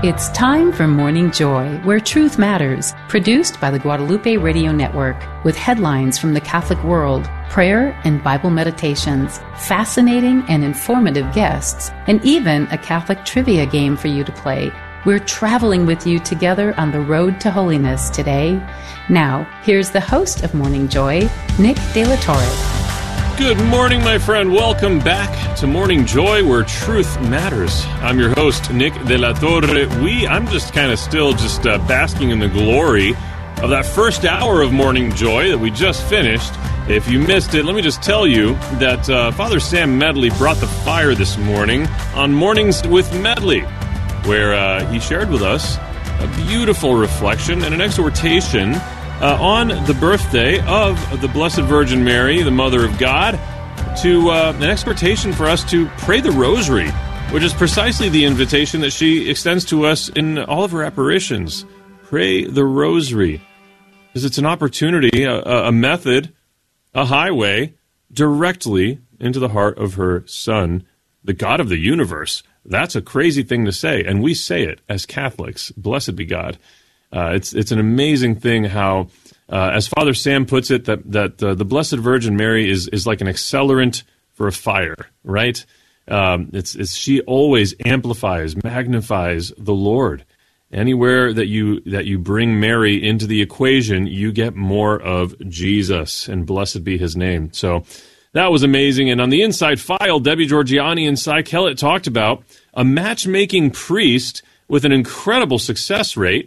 It's time for Morning Joy, where truth matters, produced by the Guadalupe Radio Network, with headlines from the Catholic world, prayer and Bible meditations, fascinating and informative guests, and even a Catholic trivia game for you to play. We're traveling with you together on the road to holiness today. Now, here's the host of Morning Joy, Nick De La Torre. Good morning, my friend. Welcome back to Morning Joy, where truth matters. I'm your host, Nick De La Torre. I'm just kind of still basking in the glory of that first hour of Morning Joy that we just finished. If you missed it, let me just tell you that Father Sam Medley brought the fire this morning on Mornings with Medley, where he shared with us a beautiful reflection and an exhortation on the birthday of the Blessed Virgin Mary, the Mother of God, to an exhortation for us to pray the Rosary, which is precisely the invitation that she extends to us in all of her apparitions. Pray the Rosary, because it's an opportunity, a method, a highway, directly into the heart of her Son, the God of the universe. That's a crazy thing to say, and we say it as Catholics. Blessed be God. It's an amazing thing how, as Father Sam puts it, that the Blessed Virgin Mary is like an accelerant for a fire, right? She always amplifies, magnifies the Lord. Anywhere that you bring Mary into the equation, you get more of Jesus, and blessed be his name. So that was amazing. And on the Inside File, Debbie Georgiani and Cy Kellett talked about a matchmaking priest with an incredible success rate,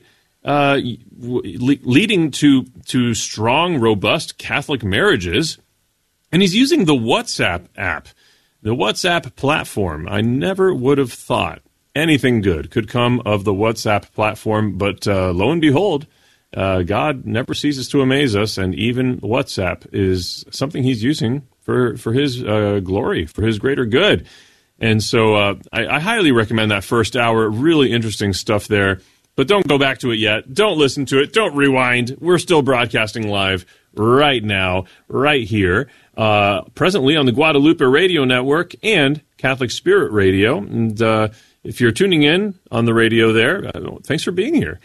leading to strong, robust Catholic marriages. And he's using the WhatsApp app, the WhatsApp platform. I never would have thought anything good could come of the WhatsApp platform, but lo and behold, God never ceases to amaze us, and even WhatsApp is something he's using for his glory, for his greater good. And so I highly recommend that first hour. Really interesting stuff there. But don't go back to it yet. Don't listen to it. Don't rewind. We're still broadcasting live right now, right here, presently on the Guadalupe Radio Network and Catholic Spirit Radio. And if you're tuning in on the radio there, thanks for being here.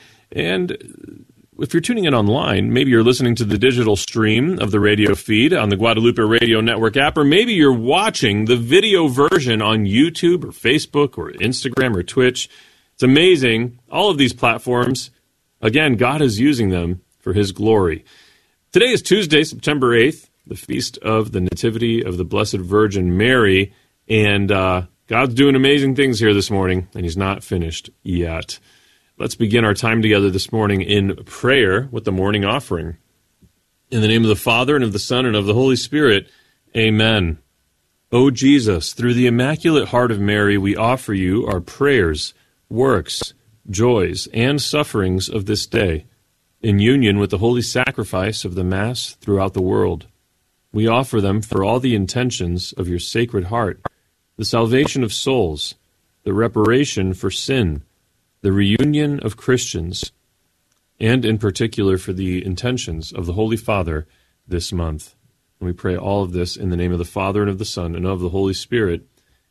And if you're tuning in online, maybe you're listening to the digital stream of the radio feed on the Guadalupe Radio Network app, or maybe you're watching the video version on YouTube or Facebook or Instagram or Twitch. It's amazing. All of these platforms, again, God is using them for his glory. Today is Tuesday, September 8th, the feast of the Nativity of the Blessed Virgin Mary, and God's doing amazing things here this morning, and he's not finished yet. Let's begin our time together this morning in prayer with the morning offering. In the name of the Father, and of the Son, and of the Holy Spirit, amen. O Jesus, through the Immaculate Heart of Mary, we offer you our prayers, works, joys, and sufferings of this day, in union with the holy sacrifice of the Mass throughout the world. We offer them for all the intentions of your Sacred Heart, the salvation of souls, the reparation for sin, the reunion of Christians, and in particular for the intentions of the Holy Father this month. And we pray all of this in the name of the Father, and of the Son, and of the Holy Spirit.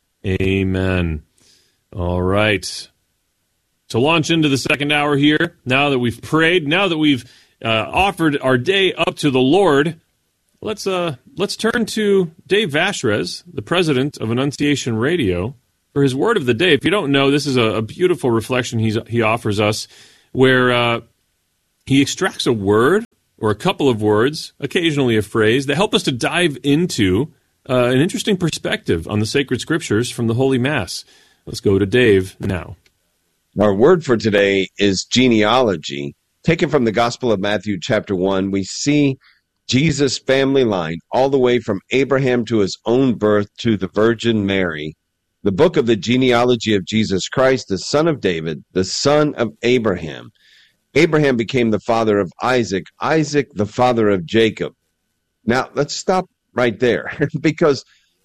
Amen. All right. To launch into the second hour here, now that we've prayed, now that we've offered our day up to the Lord, let's turn to Dave Vashrez, the president of Annunciation Radio, for his word of the day. If you don't know, this is a beautiful reflection he offers us, where he extracts a word or a couple of words, occasionally a phrase, that help us to dive into an interesting perspective on the sacred scriptures from the Holy Mass. Let's go to Dave now. Our word for today is genealogy. Taken from the Gospel of Matthew, chapter 1, we see Jesus' family line all the way from Abraham to his own birth to the Virgin Mary. The book of the genealogy of Jesus Christ, the son of David, the son of Abraham. Abraham became the father of Isaac, Isaac the father of Jacob. Now, let's stop right there, because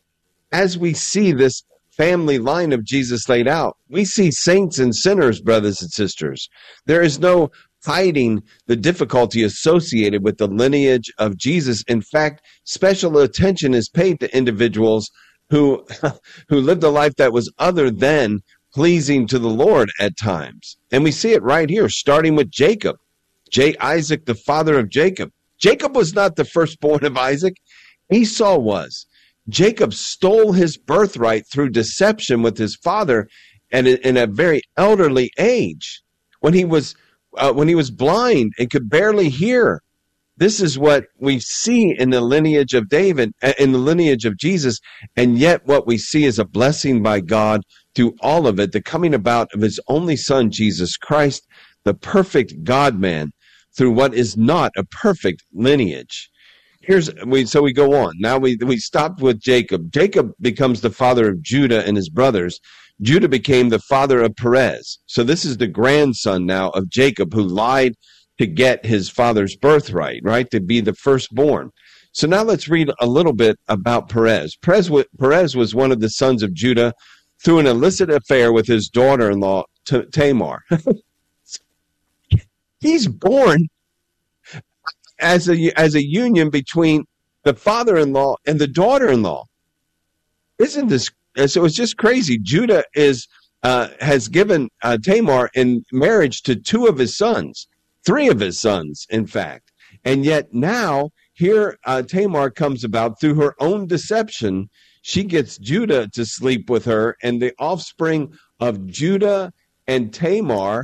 as we see this family line of Jesus laid out, we see saints and sinners, brothers and sisters. There is no hiding the difficulty associated with the lineage of Jesus. In fact, special attention is paid to individuals who lived a life that was other than pleasing to the Lord at times. And we see it right here, starting with Jacob. Isaac, the father of Jacob. Jacob was not the firstborn of Isaac. Esau was. Jacob stole his birthright through deception with his father, and in a very elderly age, when he was blind and could barely hear. This is what we see in the lineage of David, in the lineage of Jesus, and yet what we see is a blessing by God through all of it, the coming about of his only son, Jesus Christ, the perfect God-man, through what is not a perfect lineage. So we go on. Now we stopped with Jacob. Jacob becomes the father of Judah and his brothers. Judah became the father of Perez. So this is the grandson now of Jacob, who lied to get his father's birthright, right, to be the firstborn. So now let's read a little bit about Perez. Perez was one of the sons of Judah through an illicit affair with his daughter-in-law, Tamar. He's born as a union between the father-in-law and the daughter-in-law. Isn't this? So it's just crazy. Judah has given Tamar in marriage to two of his sons, three of his sons, in fact. And yet now here Tamar comes about through her own deception. She gets Judah to sleep with her, and the offspring of Judah and Tamar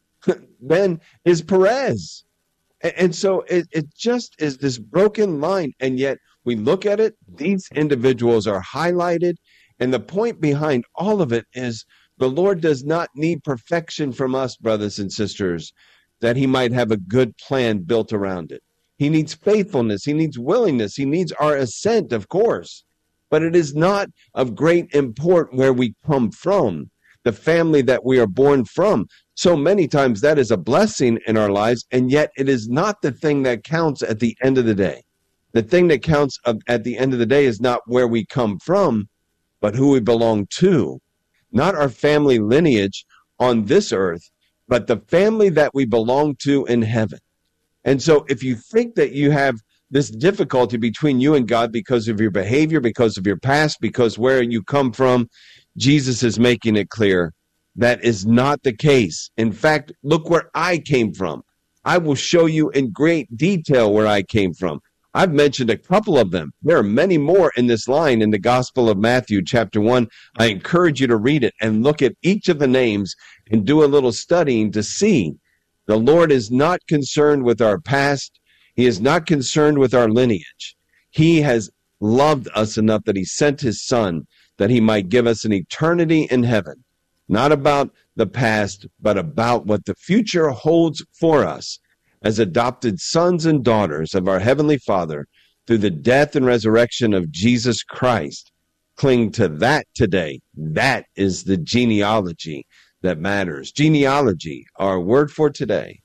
then is Perez. And so it just is this broken line, and yet we look at it, these individuals are highlighted, and the point behind all of it is the Lord does not need perfection from us, brothers and sisters, that he might have a good plan built around it. He needs faithfulness, he needs willingness, he needs our assent, of course, but it is not of great import where we come from, the family that we are born from. So many times that is a blessing in our lives, and yet it is not the thing that counts at the end of the day. The thing that counts at the end of the day is not where we come from, but who we belong to. Not our family lineage on this earth, but the family that we belong to in heaven. And so if you think that you have this difficulty between you and God because of your behavior, because of your past, because where you come from, Jesus is making it clear that is not the case. In fact, look where I came from. I will show you in great detail where I came from. I've mentioned a couple of them. There are many more in this line in the Gospel of Matthew, chapter 1. I encourage you to read it and look at each of the names and do a little studying to see the Lord is not concerned with our past. He is not concerned with our lineage. He has loved us enough that he sent his son that he might give us an eternity in heaven. Not about the past, but about what the future holds for us as adopted sons and daughters of our Heavenly Father through the death and resurrection of Jesus Christ. Cling to that today. That is the genealogy that matters. Genealogy, our word for today.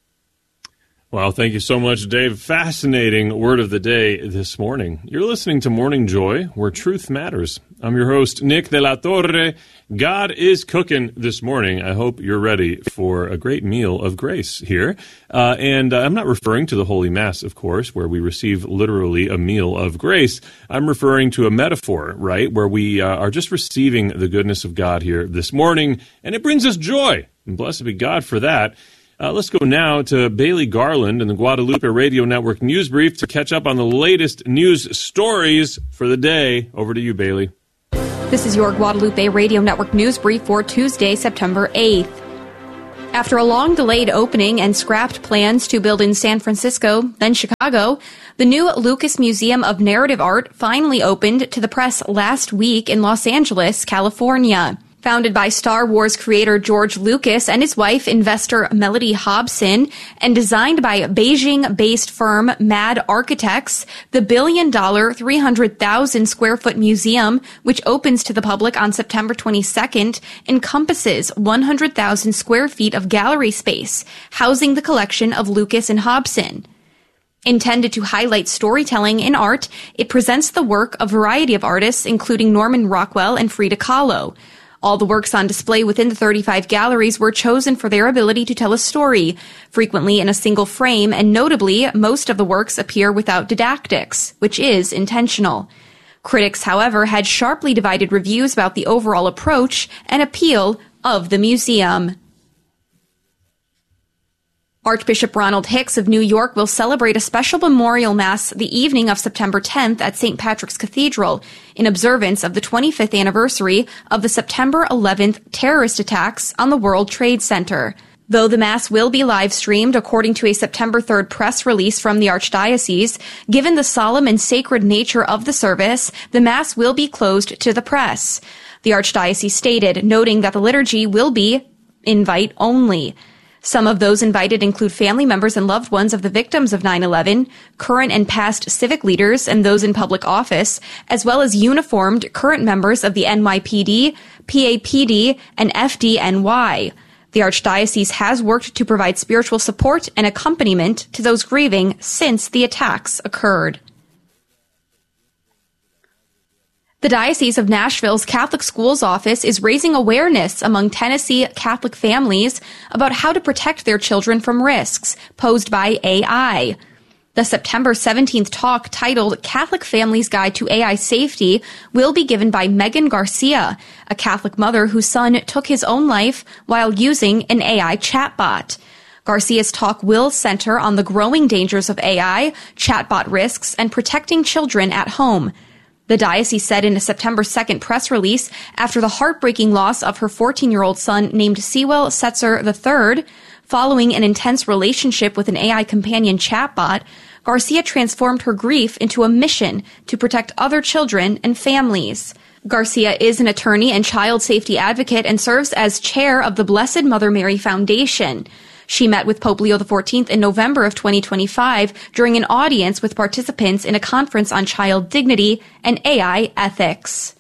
Wow, thank you so much, Dave. Fascinating word of the day this morning. You're listening to Morning Joy, where truth matters. I'm your host, Nick de la Torre. God is cooking this morning. I hope you're ready for a great meal of grace here. And I'm not referring to the Holy Mass, of course, where we receive literally a meal of grace. I'm referring to a metaphor, right, where we are just receiving the goodness of God here this morning, and it brings us joy. And blessed be God for that. Let's go now to Bailey Garland and the Guadalupe Radio Network News Brief to catch up on the latest news stories for the day. Over to you, Bailey. This is your Guadalupe Radio Network News Brief for Tuesday, September 8th. After a long-delayed opening and scrapped plans to build in San Francisco, then Chicago, the new Lucas Museum of Narrative Art finally opened to the press last week in Los Angeles, California. Founded by Star Wars creator George Lucas and his wife, investor Mellody Hobson, and designed by Beijing-based firm Mad Architects, the billion-dollar 300,000-square-foot museum, which opens to the public on September 22nd, encompasses 100,000 square feet of gallery space, housing the collection of Lucas and Hobson. Intended to highlight storytelling in art, it presents the work of a variety of artists, including Norman Rockwell and Frida Kahlo. All the works on display within the 35 galleries were chosen for their ability to tell a story, frequently in a single frame, and notably, most of the works appear without didactics, which is intentional. Critics, however, had sharply divided reviews about the overall approach and appeal, of the museum. Archbishop Ronald Hicks of New York will celebrate a special memorial mass the evening of September 10th at St. Patrick's Cathedral in observance of the 25th anniversary of the September 11th terrorist attacks on the World Trade Center. Though the Mass will be live-streamed according to a September 3rd press release from the Archdiocese, given the solemn and sacred nature of the service, the Mass will be closed to the press. The Archdiocese stated, noting that the liturgy will be invite only. Some of those invited include family members and loved ones of the victims of 9/11, current and past civic leaders and those in public office, as well as uniformed current members of the NYPD, PAPD, and FDNY. The Archdiocese has worked to provide spiritual support and accompaniment to those grieving since the attacks occurred. The Diocese of Nashville's Catholic Schools Office is raising awareness among Tennessee Catholic families about how to protect their children from risks posed by AI. The September 17th talk titled Catholic Families Guide to AI Safety will be given by Megan Garcia, a Catholic mother whose son took his own life while using an AI chatbot. Garcia's talk will center on the growing dangers of AI, chatbot risks, and protecting children at home. The diocese said in a September 2nd press release after the heartbreaking loss of her 14-year-old son named Sewell Setzer III, following an intense relationship with an AI companion chatbot, Garcia transformed her grief into a mission to protect other children and families. Garcia is an attorney and child safety advocate and serves as chair of the Blessed Mother Mary Foundation. She met with Pope Leo XIV in November of 2025 during an audience with participants in a conference on child dignity and AI ethics.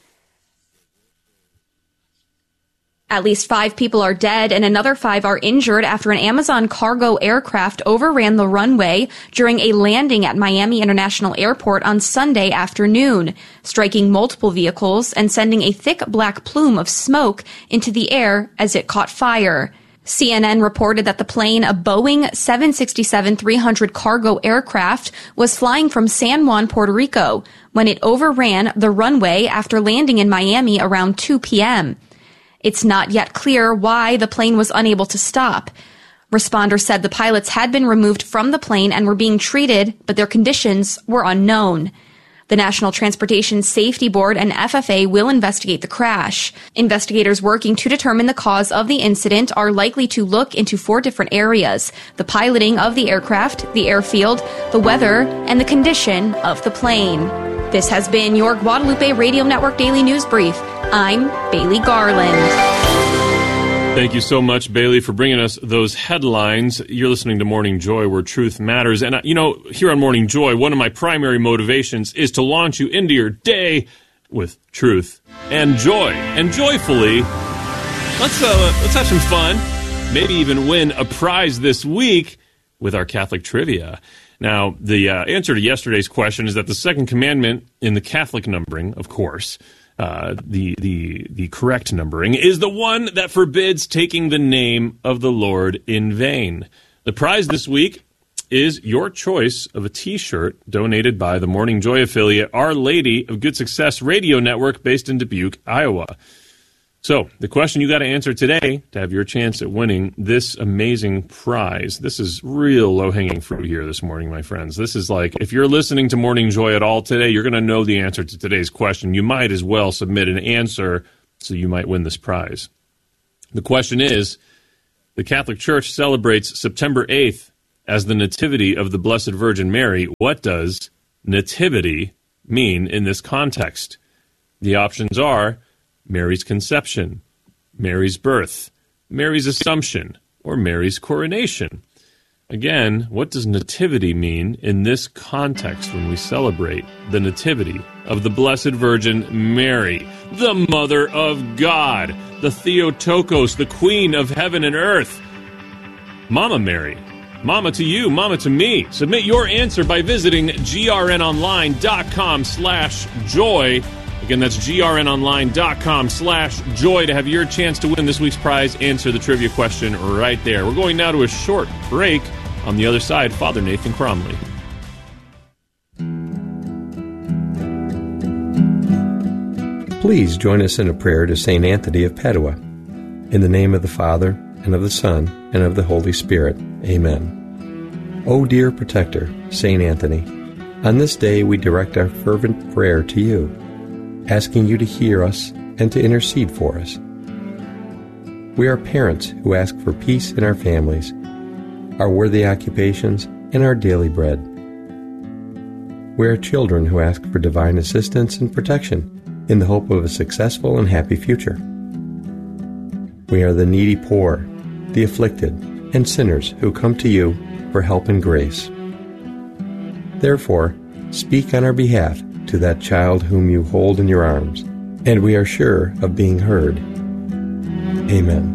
At least 5 people are dead and another 5 are injured after an Amazon cargo aircraft overran the runway during a landing at Miami International Airport on Sunday afternoon, striking multiple vehicles and sending a thick black plume of smoke into the air as it caught fire. CNN reported that the plane, a Boeing 767-300 cargo aircraft, was flying from San Juan, Puerto Rico, when it overran the runway after landing in Miami around 2 p.m. It's not yet clear why the plane was unable to stop. Responders said the pilots had been removed from the plane and were being treated, but their conditions were unknown. The National Transportation Safety Board and FFA will investigate the crash. Investigators working to determine the cause of the incident are likely to look into 4 different areas: the piloting of the aircraft, the airfield, the weather, and the condition of the plane. This has been your Guadalupe Radio Network Daily News Brief. I'm Bailey Garland. Thank you so much, Bailey, for bringing us those headlines. You're listening to Morning Joy, where truth matters. And, here on Morning Joy, one of my primary motivations is to launch you into your day with truth and joy. And joyfully, let's have some fun. Maybe even win a prize this week with our Catholic trivia. Now, the answer to yesterday's question is that the second commandment in the Catholic numbering, of course, the correct numbering, is the one that forbids taking the name of the Lord in vain. The prize this week is your choice of a T-shirt donated by the Morning Joy affiliate Our Lady of Good Success Radio Network based in Dubuque, Iowa. So, the question you got to answer today to have your chance at winning this amazing prize. This is real low-hanging fruit here this morning, my friends. This is like, if you're listening to Morning Joy at all today, you're going to know the answer to today's question. You might as well submit an answer so you might win this prize. The question is, the Catholic Church celebrates September 8th as the Nativity of the Blessed Virgin Mary. What does nativity mean in this context? The options are Mary's conception, Mary's birth, Mary's assumption, or Mary's coronation. Again, what does nativity mean in this context when we celebrate the nativity of the Blessed Virgin Mary, the Mother of God, the Theotokos, the Queen of Heaven and Earth? Mama Mary, Mama to you, Mama to me. Submit your answer by visiting grnonline.com/joy. Again, that's grnonline.com/joy to have your chance to win this week's prize. Answer the trivia question right there. We're going now to a short break. On the other side, Father Nathan Cromley. Please join us in a prayer to St. Anthony of Padua. In the name of the Father, and of the Son, and of the Holy Spirit. Amen. O dear protector, St. Anthony, on this day we direct our fervent prayer to you, asking you to hear us and to intercede for us. We are parents who ask for peace in our families, our worthy occupations, and our daily bread. We are children who ask for divine assistance and protection in the hope of a successful and happy future. We are the needy poor, the afflicted, and sinners who come to you for help and grace. Therefore, speak on our behalf to that child whom you hold in your arms, and we are sure of being heard. Amen.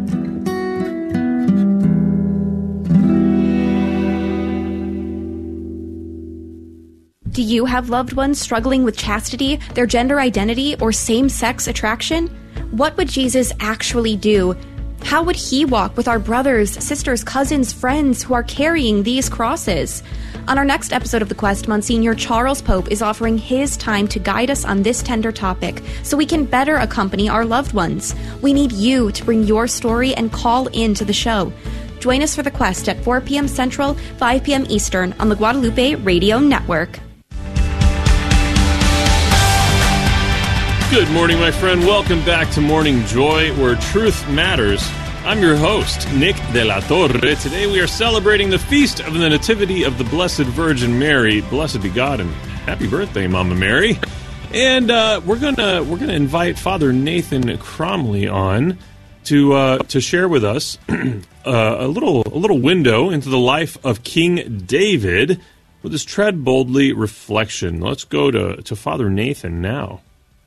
Do you have loved ones struggling with chastity, their gender identity, or same-sex attraction? What would Jesus actually do? How would he walk with our brothers, sisters, cousins, friends who are carrying these crosses? On our next episode of The Quest, Monsignor Charles Pope is offering his time to guide us on this tender topic so we can better accompany our loved ones. We need you to bring your story and call in to the show. Join us for The Quest at 4 p.m. Central, 5 p.m. Eastern on the Guadalupe Radio Network. Good morning, my friend. Welcome back to Morning Joy, where truth matters. I'm your host, Nick de la Torre. Today we are celebrating the feast of the Nativity of the Blessed Virgin Mary. Blessed be God, and happy birthday, Mama Mary. And we're gonna invite Father Nathan Cromly on to share with us a little window into the life of King David with his Tread Boldly reflection. Let's go to Father Nathan now.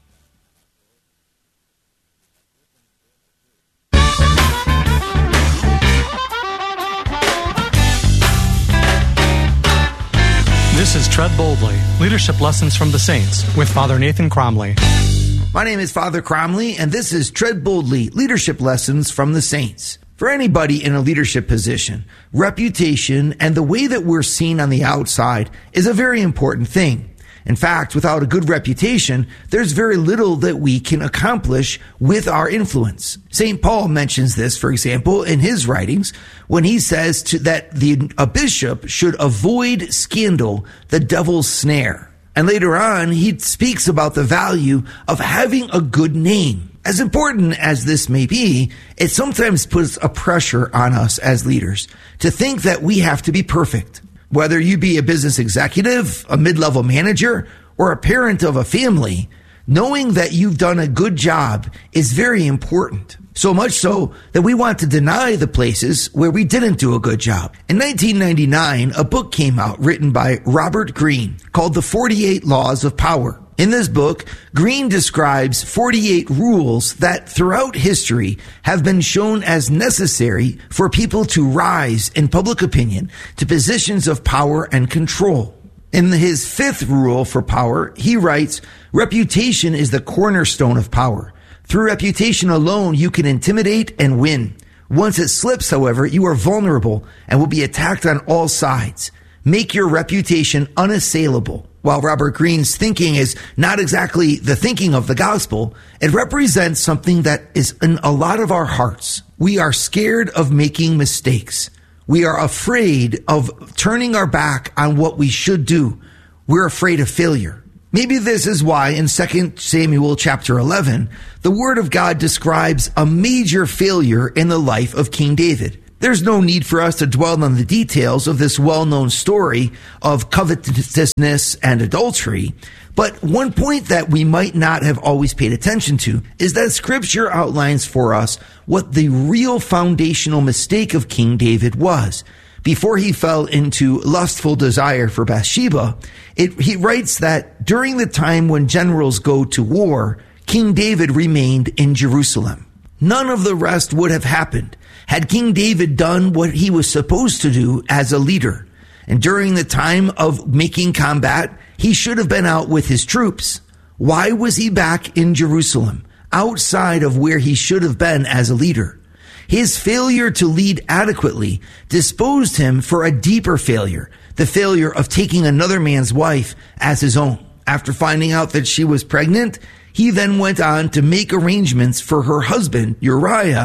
This is Tread Boldly, Leadership Lessons from the Saints, with Father Nathan Cromly. My name is Father Cromly, and this is Tread Boldly, Leadership Lessons from the Saints. For anybody in a leadership position, reputation and the way that we're seen on the outside is a very important thing. In fact, without a good reputation, there's very little that we can accomplish with our influence. St. Paul mentions this, for example, in his writings, when he says that a bishop should avoid scandal, the devil's snare. And later on, he speaks about the value of having a good name. As important as this may be, it sometimes puts a pressure on us as leaders to think that we have to be perfect. Whether you be a business executive, a mid-level manager, or a parent of a family, knowing that you've done a good job is very important. So much so that we want to deny the places where we didn't do a good job. In 1999, a book came out written by Robert Greene called The 48 Laws of Power. In this book, Greene describes 48 rules that throughout history have been shown as necessary for people to rise in public opinion to positions of power and control. In his fifth rule for power, he writes, reputation is the cornerstone of power. Through reputation alone, you can intimidate and win. Once it slips, however, you are vulnerable and will be attacked on all sides. Make your reputation unassailable. While Robert Greene's thinking is not exactly the thinking of the gospel, it represents something that is in a lot of our hearts. We are scared of making mistakes. We are afraid of turning our back on what we should do. We're afraid of failure. Maybe this is why in 2 Samuel chapter 11, the Word of God describes a major failure in the life of King David. There's no need for us to dwell on the details of this well-known story of covetousness and adultery, but one point that we might not have always paid attention to is that Scripture outlines for us what the real foundational mistake of King David was. Before he fell into lustful desire for Bathsheba, he writes that during the time when generals go to war, King David remained in Jerusalem. None of the rest would have happened had King David done what he was supposed to do as a leader. And during the time of making combat, he should have been out with his troops. Why was he back in Jerusalem, outside of where he should have been as a leader? His failure to lead adequately disposed him for a deeper failure, the failure of taking another man's wife as his own. After finding out that she was pregnant, he then went on to make arrangements for her husband, Uriah,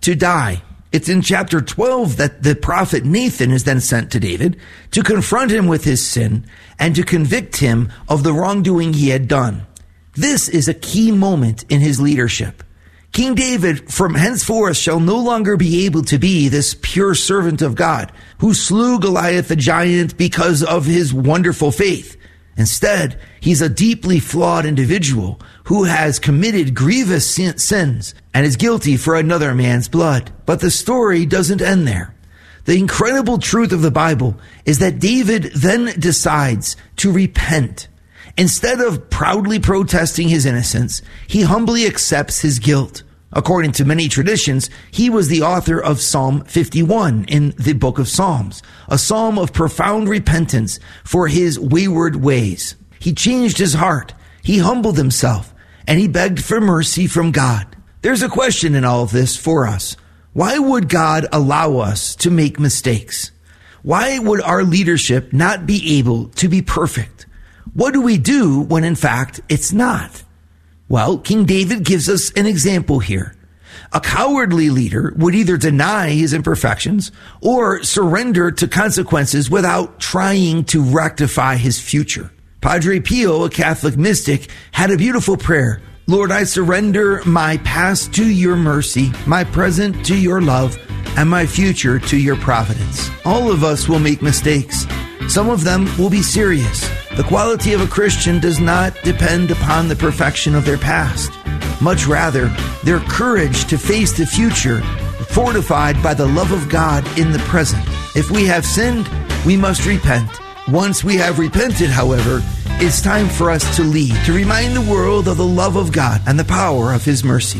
to die. It's in chapter 12 that the prophet Nathan is then sent to David to confront him with his sin and to convict him of the wrongdoing he had done. This is a key moment in his leadership. King David from henceforth shall no longer be able to be this pure servant of God who slew Goliath the giant because of his wonderful faith. Instead, he's a deeply flawed individual who has committed grievous sins and is guilty for another man's blood. But the story doesn't end there. The incredible truth of the Bible is that David then decides to repent. Instead of proudly protesting his innocence, he humbly accepts his guilt. According to many traditions, he was the author of Psalm 51 in the book of Psalms, a psalm of profound repentance for his wayward ways. He changed his heart, he humbled himself, and he begged for mercy from God. There's a question in all of this for us. Why would God allow us to make mistakes? Why would our leadership not be able to be perfect? What do we do when in fact it's not? Well, King David gives us an example here. A cowardly leader would either deny his imperfections or surrender to consequences without trying to rectify his future. Padre Pio, a Catholic mystic, had a beautiful prayer. Lord, I surrender my past to your mercy, my present to your love, and my future to your providence. All of us will make mistakes. Some of them will be serious. The quality of a Christian does not depend upon the perfection of their past. Much rather, their courage to face the future, fortified by the love of God in the present. If we have sinned, we must repent. Once we have repented, however, it's time for us to lead, to remind the world of the love of God and the power of His mercy.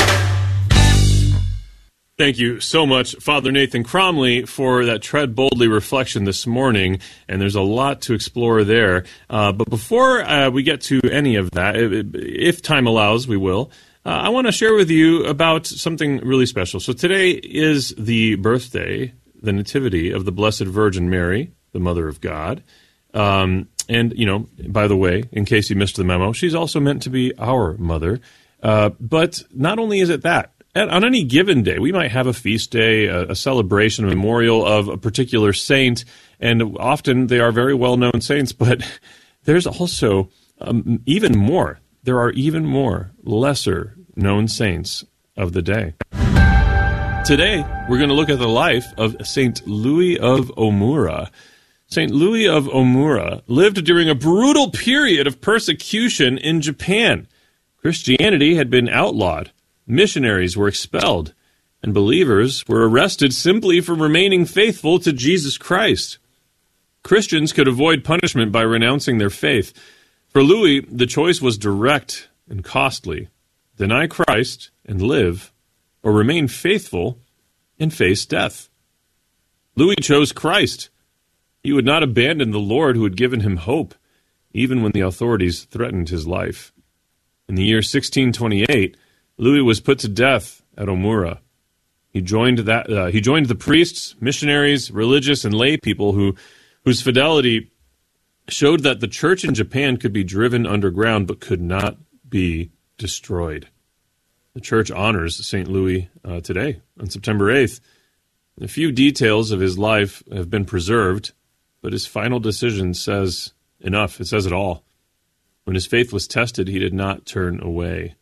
Thank you so much, Father Nathan Cromly, for that Tread Boldly reflection this morning, and there's a lot to explore there. But before we get to any of that, if time allows, we will, I want to share with you about something really special. So today is the birthday, the nativity of the Blessed Virgin Mary, the Mother of God. And, you know, by the way, in case you missed the memo, she's also meant to be our mother. But not only is it that, on any given day, we might have a feast day, a celebration, a memorial of a particular saint, and often they are very well-known saints, but there's also even more. There are even more lesser-known saints of the day. Today, we're going to look at the life of St. Louis of Omura. St. Louis of Omura lived during a brutal period of persecution in Japan. Christianity had been outlawed. Missionaries were expelled, and believers were arrested simply for remaining faithful to Jesus Christ. Christians could avoid punishment by renouncing their faith. For Louis, the choice was direct and costly. Deny Christ and live, or remain faithful and face death. Louis chose Christ. He would not abandon the Lord who had given him hope, even when the authorities threatened his life. In the year 1628, Louis was put to death at Omura. He joined the priests, missionaries, religious, and lay people whose fidelity showed that the church in Japan could be driven underground but could not be destroyed. The church honors St. Louis today, on September 8th. A few details of his life have been preserved, but his final decision says enough. It says it all. When his faith was tested, he did not turn away.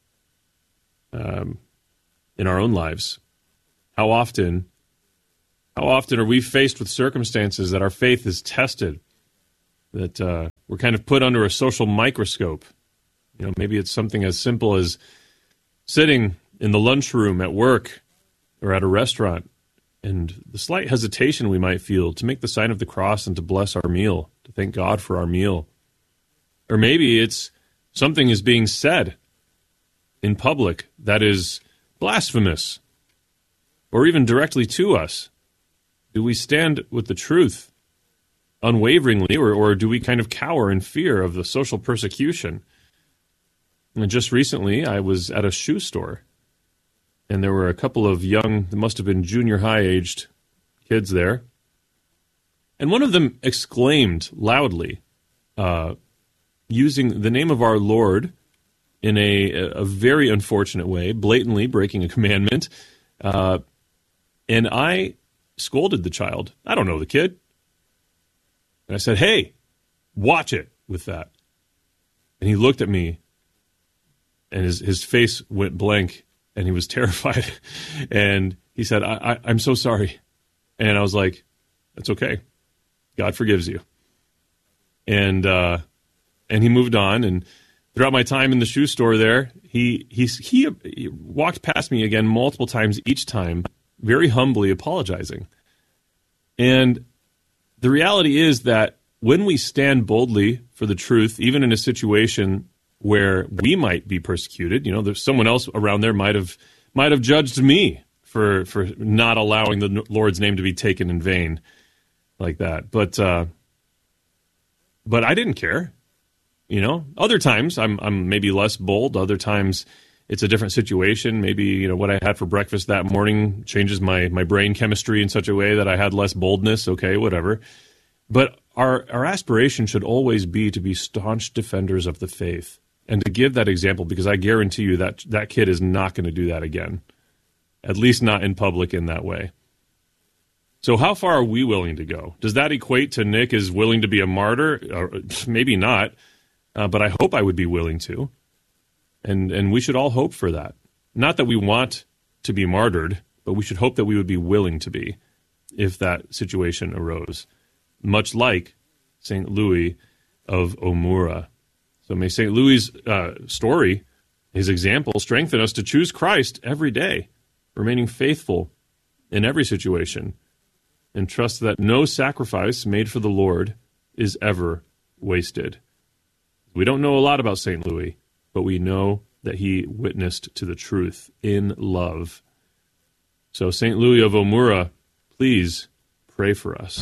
In our own lives, how often are we faced with circumstances that our faith is tested, that we're kind of put under a social microscope? You know, maybe it's something as simple as sitting in the lunchroom at work or at a restaurant, and the slight hesitation we might feel to make the sign of the cross and to bless our meal, to thank God for our meal. Or maybe it's something is being said in public that is blasphemous, or even directly to us. Do we stand with the truth unwaveringly, or do we kind of cower in fear of the social persecution? And just recently, I was at a shoe store, and there were a couple of young, they must have been junior high-aged kids there, and one of them exclaimed loudly, using the name of our Lord in a very unfortunate way, blatantly breaking a commandment, And I scolded the child. I don't know the kid. And I said, hey, watch it with that. And he looked at me, and his face went blank, and he was terrified. And he said, I'm so sorry. And I was like, that's okay. God forgives you. And he moved on. And throughout my time in the shoe store there, he walked past me again multiple times each time, very humbly apologizing. And the reality is that when we stand boldly for the truth, even in a situation where we might be persecuted, there's someone else around there might have judged me for not allowing the Lord's name to be taken in vain like that. But I didn't care. Other times I'm maybe less bold. Other times it's a different situation. Maybe, what I had for breakfast that morning changes my brain chemistry in such a way that I had less boldness. Okay, whatever. But our aspiration should always be to be staunch defenders of the faith and to give that example, because I guarantee you that kid is not going to do that again, at least not in public in that way. So how far are we willing to go? Does that equate to Nick is willing to be a martyr? Or maybe not, but I hope I would be willing to. And we should all hope for that. Not that we want to be martyred, but we should hope that we would be willing to be if that situation arose. Much like St. Louis of O'Moora. So may St. Louis' story, his example, strengthen us to choose Christ every day, remaining faithful in every situation, and trust that no sacrifice made for the Lord is ever wasted. We don't know a lot about St. Louis, but we know that he witnessed to the truth in love. So St. Louis of O'Moora, please pray for us.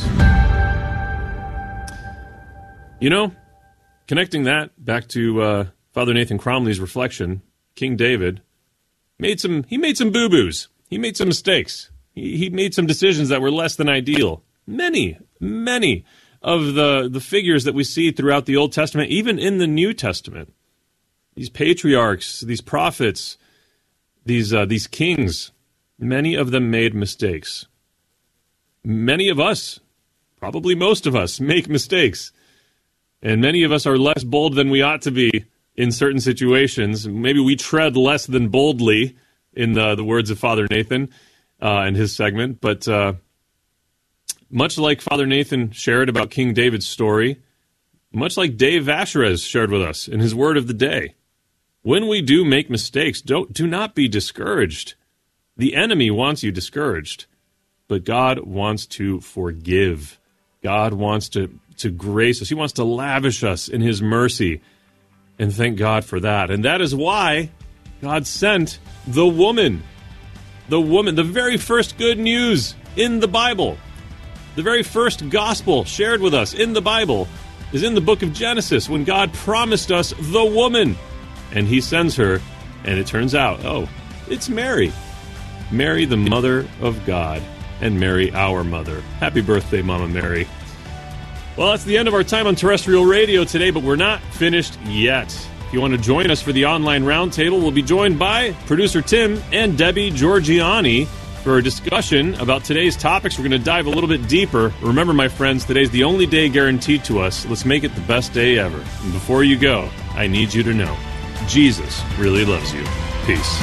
Connecting that back to Father Nathan Cromley's reflection, King David made some boo-boos. He made some mistakes. He made some decisions that were less than ideal. Many of the figures that we see throughout the Old Testament, even in the New Testament, these patriarchs, these prophets, these kings, many of them made mistakes. Many of us, probably most of us, make mistakes. And many of us are less bold than we ought to be in certain situations. Maybe we tread less than boldly, in the words of Father Nathan in his segment. But much like Father Nathan shared about King David's story, much like Dave Vasherez shared with us in his word of the day, when we do make mistakes, do not be discouraged. The enemy wants you discouraged, but God wants to forgive. God wants to grace us. He wants to lavish us in his mercy, and thank God for that. And that is why God sent the woman, the very first good news in the Bible, the very first gospel shared with us in the Bible is in the book of Genesis, when God promised us the woman, and he sends her, and it turns out, it's Mary. Mary, the mother of God, and Mary, our mother. Happy birthday, Mama Mary. Well, that's the end of our time on terrestrial radio today, but we're not finished yet. If you want to join us for the online roundtable, we'll be joined by producer Tim and Debbie Georgiani for a discussion about today's topics. We're going to dive a little bit deeper. Remember, my friends, today's the only day guaranteed to us. Let's make it the best day ever. And before you go, I need you to know, Jesus really loves you. Peace.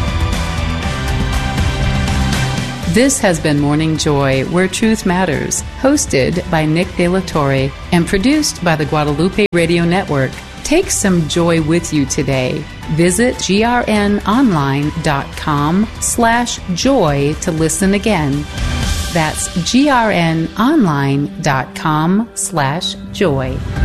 This has been Morning Joy, Where Truth Matters, hosted by Nick De La Torre and produced by the Guadalupe Radio Network. Take some joy with you today. Visit grnonline.com/joy to listen again. That's grnonline.com/joy.